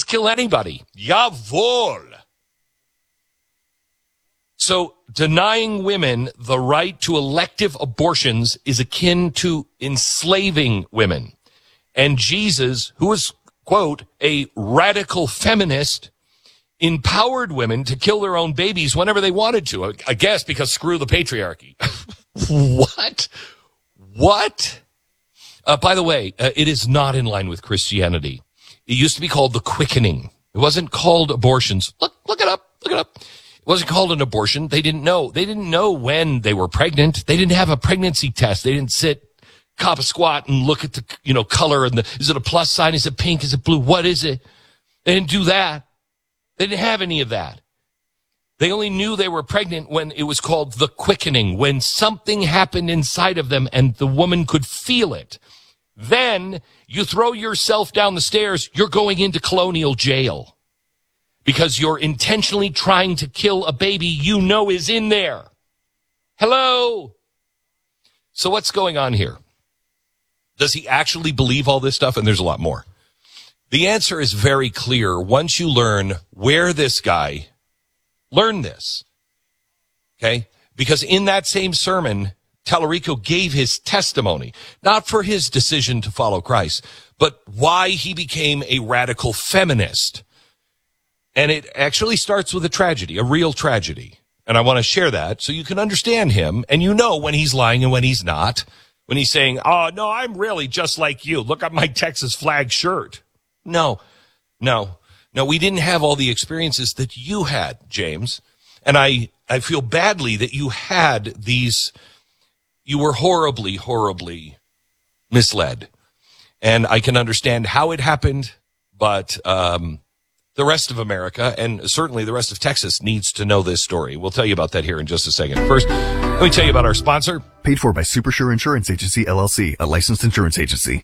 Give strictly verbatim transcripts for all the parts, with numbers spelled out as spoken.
just kill anybody. Jawohl. So denying women the right to elective abortions is akin to enslaving women. And Jesus, who was, quote, a radical feminist, empowered women to kill their own babies whenever they wanted to. I guess because screw the patriarchy. What? What? Uh, by the way, uh, it is not in line with Christianity. It used to be called the quickening. It wasn't called abortions. Look, look it up. Look it up. It wasn't called an abortion. They didn't know. They didn't know when they were pregnant. They didn't have a pregnancy test. They didn't sit, cop a squat and look at the, you know, color and the, is it a plus sign? Is it pink? Is it blue? What is it? They didn't do that. They didn't have any of that. They only knew they were pregnant when it was called the quickening, when something happened inside of them and the woman could feel it. Then you throw yourself down the stairs, you're going into colonial jail because you're intentionally trying to kill a baby you know is in there. Hello? So what's going on here? Does he actually believe all this stuff? And there's a lot more. The answer is very clear once you learn where this guy learned this. Okay? Because in that same sermon, Tallarico gave his testimony, not for his decision to follow Christ, but why he became a radical feminist. And it actually starts with a tragedy, a real tragedy. And I want to share that so you can understand him and you know when he's lying and when he's not. When he's saying, oh, no, I'm really just like you. Look at my Texas flag shirt. No, no, no, we didn't have all the experiences that you had, James. And I, I feel badly that you had these, you were horribly, horribly misled. And I can understand how it happened, but um, the rest of America, and certainly the rest of Texas, needs to know this story. We'll tell you about that here in just a second. First, let me tell you about our sponsor. Paid for by Supersure Insurance Agency, L L C, a licensed insurance agency.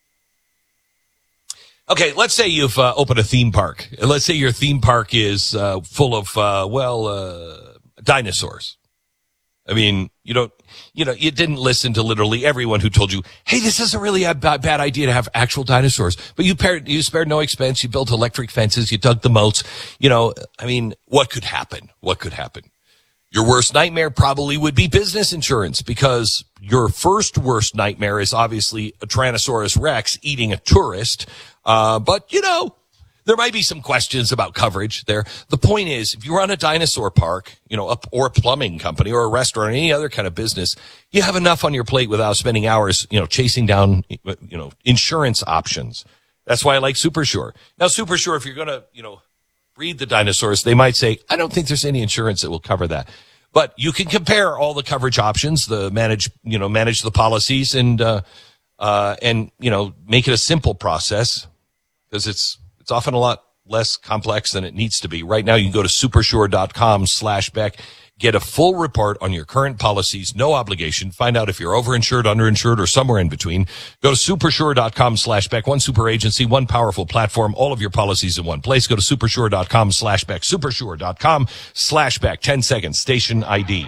Okay, let's say you've uh, opened a theme park. Let's say your theme park is uh, full of, uh, well, uh, dinosaurs. I mean, you don't, you know, you didn't listen to literally everyone who told you, hey, this is a really a bad, bad idea to have actual dinosaurs. But you spared, you spared no expense. You built electric fences. You dug the moats. You know, I mean, what could happen? What could happen? Your worst nightmare probably would be business insurance, because your first worst nightmare is obviously a Tyrannosaurus Rex eating a tourist. Uh, but, you know, there might be some questions about coverage there. The point is, if you run a dinosaur park, you know, or a plumbing company or a restaurant or any other kind of business, you have enough on your plate without spending hours, you know, chasing down, you know, insurance options. That's why I like Supersure. Now, Supersure, if you're going to, you know, read the dinosaurs, they might say, I don't think there's any insurance that will cover that. But you can compare all the coverage options, the manage, you know, manage the policies and, uh, uh, and, you know, make it a simple process, because it's, it's often a lot less complex than it needs to be. Right now, you can go to supersure.com slash Beck, get a full report on your current policies, no obligation. Find out if you're overinsured, underinsured, or somewhere in between. Go to supersure.com slash Beck. One super agency, one powerful platform, all of your policies in one place. Go to supersure.com slash Beck. Supersure.com slash Beck. ten seconds, station I D.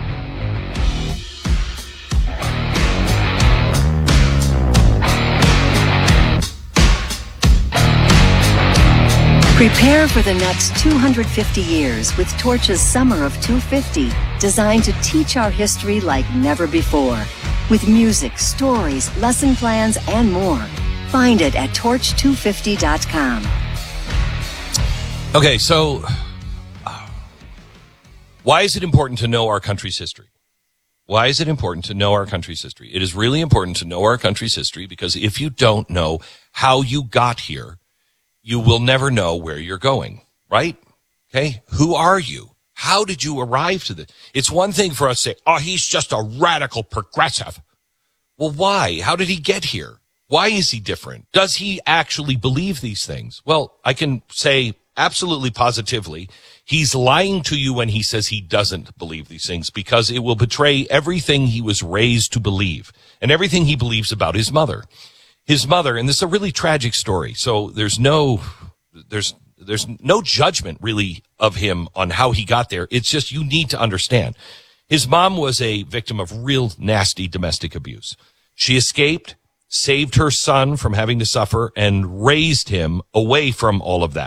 Prepare for the next two hundred fifty years with Torch's Summer of two fifty, designed to teach our history like never before. With music, stories, lesson plans, and more. Find it at torch two fifty dot com. Okay, so uh, why is it important to know our country's history? Why is it important to know our country's history? It is really important to know our country's history because if you don't know how you got here, you will never know where you're going, right? Okay? Who are you? How did you arrive to this? It's one thing for us to say, oh, he's just a radical progressive. Well, why? How did he get here? Why is he different? Does he actually believe these things? Well, I can say absolutely positively, he's lying to you when he says he doesn't believe these things, because it will betray everything he was raised to believe and everything he believes about his mother. His mother, and this is a really tragic story, so there's no, there's, there's no judgment really of him on how he got there. It's just you need to understand. His mom was a victim of real nasty domestic abuse. She escaped, saved her son from having to suffer, and raised him away from all of that.